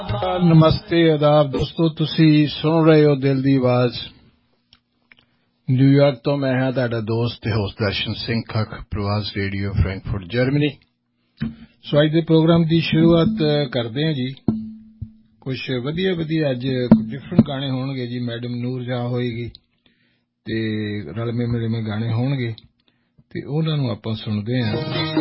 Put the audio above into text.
नमस्ते आदाब दोस्तों ਤੁਸੀਂ ਸੁਣ ਰਹੇ ਹੋ ਦਿਲ ਦੀ ਆਵਾਜ਼ ਨਿਊਯਾਰਕ ਤੋਂ ਮੈਂ ਹਾਂ ਤੁਹਾਡਾ ਦੋਸਤ ਤੇ ਹੋਸਟ ਦਰਸ਼ਨ ਸਿੰਘ ਖੱਖ ਪ੍ਰਵਾਸ ਰੇਡੀਓ ਫਰੈਂਕਫਰਟ ਜਰਮਨੀ ਸੋ ਅੱਜ ਦੇ ਪ੍ਰੋਗਰਾਮ ਦੀ ਸ਼ੁਰੂਆਤ ਕਰਦੇ ਹਾਂ ਜੀ ਕੁਝ ਵਧੀਆ ਅੱਜ ਕੁਝ ਡਿਫਰੈਂਟ ਗਾਣੇ ਹੋਣਗੇ ਜੀ ਮੈਡਮ ਨੂਰ ਜਹਾਂ ਹੋਏਗੀ ਤੇ ਰਲਵੇਂ ਮਿਲਵੇਂ ਗਾਣੇ ਹੋਣਗੇ ਤੇ ਉਹਨਾਂ ਨੂੰ ਆਪਾਂ ਸੁਣਦੇ ਹਾਂ